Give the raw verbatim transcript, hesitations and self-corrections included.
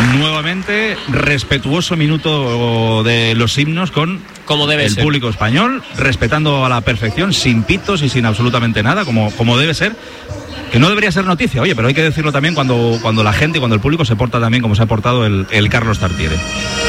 nuevamente respetuoso minuto de los himnos con como debe el ser. Público español, respetando a la perfección, sin pitos y sin absolutamente nada, como, como debe ser. Que no debería ser noticia, oye, pero hay que decirlo también cuando, cuando la gente y cuando el público se porta también como se ha portado el, el Carlos Tartiere.